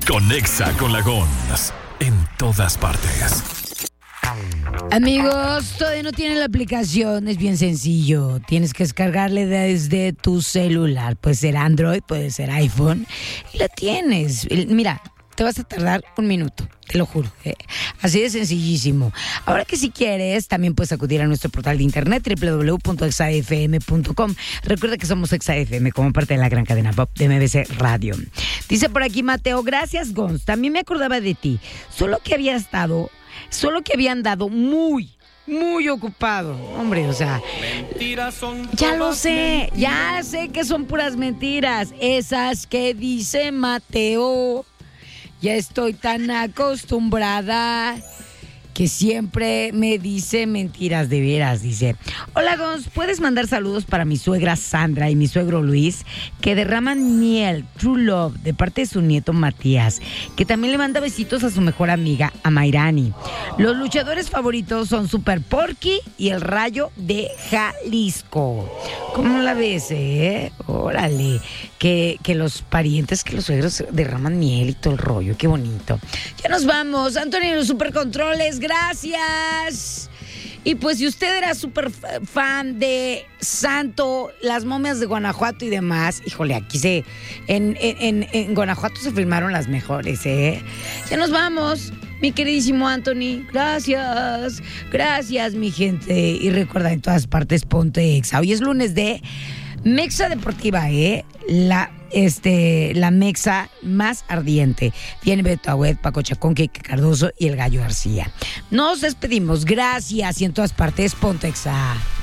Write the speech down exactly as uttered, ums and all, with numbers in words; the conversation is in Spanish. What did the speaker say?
con Exa con la Gons. En todas partes. Amigos, todavía no tienen la aplicación, es bien sencillo. Tienes que descargarle desde tu celular. Puede ser Android, puede ser iPhone. Y la tienes. Mira, te vas a tardar un minuto, te lo juro. ¿eh? Así de sencillísimo. Ahora que si quieres, también puedes acudir a nuestro portal de internet doble u doble u doble u punto exa efe eme punto com. Recuerda que somos Exa F M como parte de la gran cadena pop de eme be ce Radio. Dice por aquí Mateo, gracias Gons, también me acordaba de ti. Solo que había estado, solo que había andado muy... muy ocupado, hombre, o sea, ya lo sé, ya sé que son puras mentiras, esas que dice Mateo. Ya estoy tan acostumbrada que siempre me dice mentiras de veras, dice. Hola, Gons, ¿puedes mandar saludos para mi suegra Sandra y mi suegro Luis, que derraman miel, True Love, de parte de su nieto Matías, que también le manda besitos a su mejor amiga, a Mayrani? Los luchadores favoritos son Super Porky y el Rayo de Jalisco. ¿Cómo la ves, eh? Órale, que, que los parientes, que los suegros derraman miel y todo el rollo, qué bonito. Ya nos vamos, Antonio, los supercontroles, gracias. Y pues si usted era súper fan de Santo, las momias de Guanajuato y demás, híjole, aquí se en, en, en Guanajuato se filmaron las mejores, ¿eh? Ya nos vamos, mi queridísimo Anthony. Gracias, gracias, mi gente. Y recuerda, en todas partes ponte Exa. Hoy es lunes de Mexa Deportiva, ¿eh? La Este, la mexa más ardiente. Viene Beto Agüed, Paco Chacón, Kike Cardoso y el Gallo García. Nos despedimos. Gracias y en todas partes, ponte Exa.